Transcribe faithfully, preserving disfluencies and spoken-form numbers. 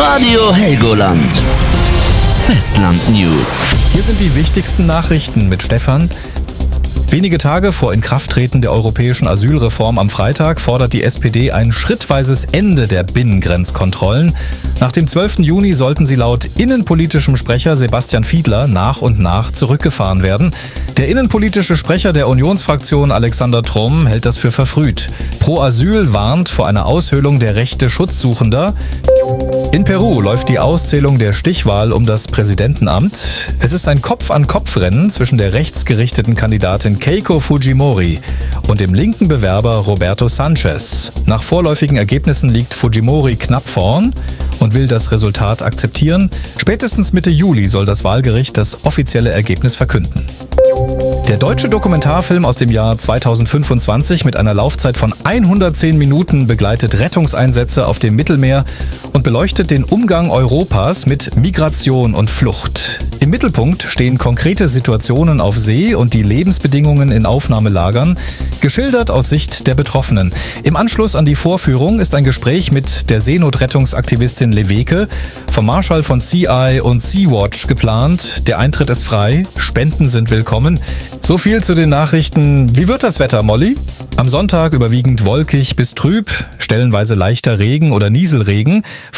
Radio Helgoland. Festland News. Hier sind die wichtigsten Nachrichten mit Stefan. Wenige Tage vor Inkrafttreten der europäischen Asylreform am Freitag fordert die S P D ein schrittweises Ende der Binnengrenzkontrollen. Nach dem zwölften Juni sollten sie laut innenpolitischem Sprecher Sebastian Fiedler nach und nach zurückgefahren werden. Der innenpolitische Sprecher der Unionsfraktion Alexander Tromm hält das für verfrüht. Pro Asyl warnt vor einer Aushöhlung der Rechte Schutzsuchender. In Peru läuft die Auszählung der Stichwahl um das Präsidentenamt. Es ist ein Kopf-an-Kopf-Rennen zwischen der rechtsgerichteten Kandidatin Keiko Fujimori und dem linken Bewerber Roberto Sanchez. Nach vorläufigen Ergebnissen liegt Fujimori knapp vorn und will das Resultat akzeptieren. Spätestens Mitte Juli soll das Wahlgericht das offizielle Ergebnis verkünden. Der deutsche Dokumentarfilm aus dem Jahr zweitausendfünfundzwanzig mit einer Laufzeit von hundertzehn Minuten begleitet Rettungseinsätze auf dem Mittelmeer und beleuchtet den Umgang Europas mit Migration und Flucht. Im Mittelpunkt stehen konkrete Situationen auf See und die Lebensbedingungen in Aufnahmelagern, geschildert aus Sicht der Betroffenen. Im Anschluss an die Vorführung ist ein Gespräch mit der Seenotrettungsaktivistin Leveke, vom Marschall von Sea Eye und Sea-Watch geplant. Der Eintritt ist frei, Spenden sind willkommen. So viel zu den Nachrichten. Wie wird das Wetter, Molly? Am Sonntag überwiegend wolkig bis trüb, stellenweise leichter Regen oder Nieselregen.